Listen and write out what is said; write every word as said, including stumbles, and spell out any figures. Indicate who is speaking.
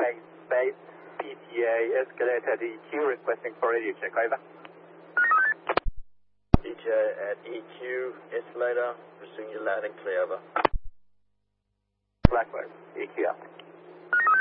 Speaker 1: Flag Space, P T A, escalator at E Q, requesting for radio check, over.
Speaker 2: P T A at E Q, escalator, pursuing you loud and clear, over.
Speaker 1: Likewise, E Q out.